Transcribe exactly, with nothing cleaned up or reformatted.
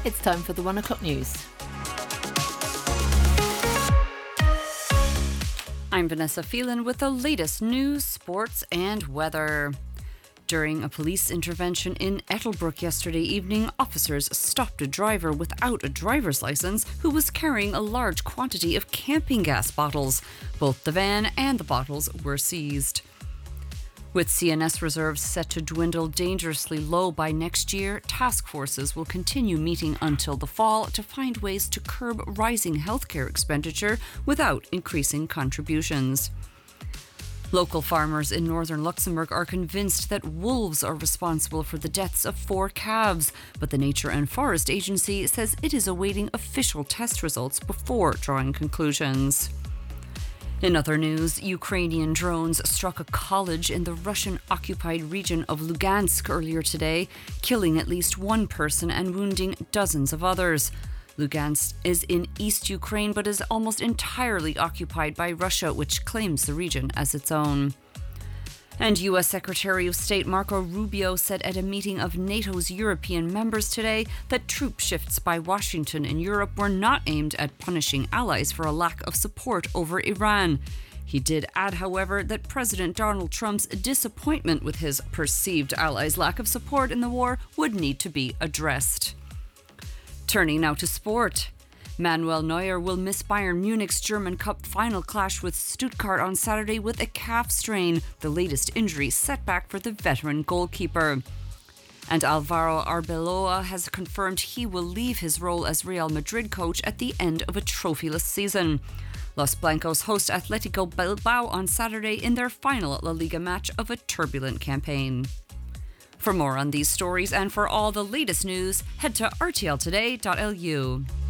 It's time for the one o'clock news. I'm Vanessa Phelan with the latest news, sports and weather. During a police intervention in Ettlebrook yesterday evening, officers stopped a driver without a driver's licence who was carrying a large quantity of camping gas bottles. Both the van and the bottles were seized. With C N S reserves set to dwindle dangerously low by next year, task forces will continue meeting until the fall to find ways to curb rising healthcare expenditure without increasing contributions. Local farmers in northern Luxembourg are convinced that wolves are responsible for the deaths of four calves, but the Nature and Forest Agency says it is awaiting official test results before drawing conclusions. In other news, Ukrainian drones struck a college in the Russian-occupied region of Lugansk earlier today, killing at least one person and wounding dozens of others. Lugansk is in East Ukraine but is almost entirely occupied by Russia, which claims the region as its own. And U S Secretary of State Marco Rubio said at a meeting of NATO's European members today that troop shifts by Washington in Europe were not aimed at punishing allies for a lack of support over Iran. He did add, however, that President Donald Trump's disappointment with his perceived allies' lack of support in the war would need to be addressed. Turning now to sport. Manuel Neuer will miss Bayern Munich's German Cup final clash with Stuttgart on Saturday with a calf strain, the latest injury setback for the veteran goalkeeper. And Alvaro Arbeloa has confirmed he will leave his role as Real Madrid coach at the end of a trophyless season. Los Blancos host Atletico Bilbao on Saturday in their final La Liga match of a turbulent campaign. For more on these stories and for all the latest news, head to r t l today dot l u.